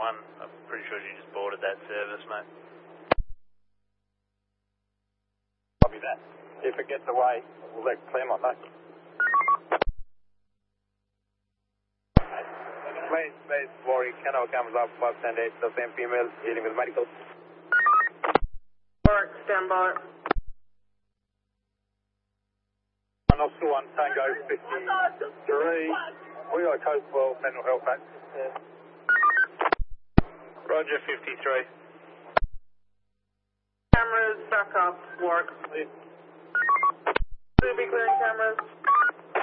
I'm pretty sure she just boarded that service, mate. Copy that. If it gets away, we'll let Claremont know. Main space, Warwick, Canal comes up, 578, the same female, dealing with medical. Warwick, stand by. Oscar 1, Tango 53. We got code 12, mental health act. Yeah. Roger, 53. Cameras back up, Warwick. Yeah. Be clearing cameras.